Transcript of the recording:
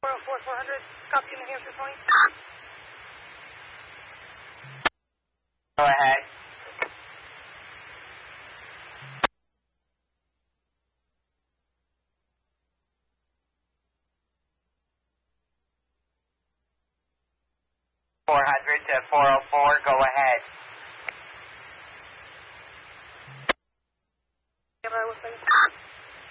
404, 400, copy New Hampshire Point. Go ahead. .400 to 404, go ahead.